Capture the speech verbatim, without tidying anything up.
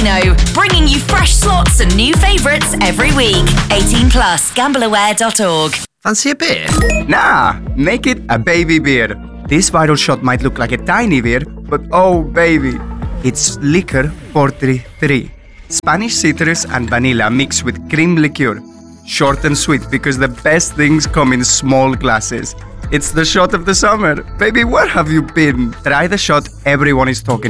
Casino, bringing you fresh slots and new favourites every week. eighteen plus, gamble aware dot org. Fancy a beer? Nah, make it a baby beer. This vital shot might look like a tiny beer, but oh baby, it's liquor forty-three. Spanish citrus and vanilla mixed with cream liqueur. Short and sweet because the best things come in small glasses. It's the shot of the summer. Baby, where have you been? Try the shot everyone is talking